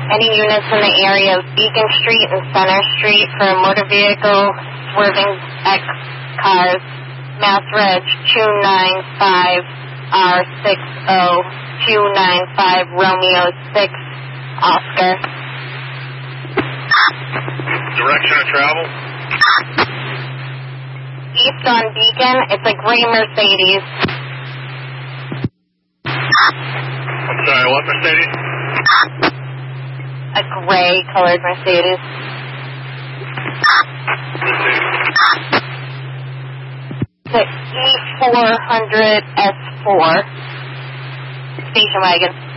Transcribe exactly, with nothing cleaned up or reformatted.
any units in the area of Beacon Street and Center Street for a motor vehicle swerving X cars. Mass Reg two nine five R six zero two nine five Romeo six Oscar. Direction of travel? East on Beacon. It's a gray Mercedes. I'm sorry, what Mercedes? A gray colored Mercedes. The E four hundred S four station wagon.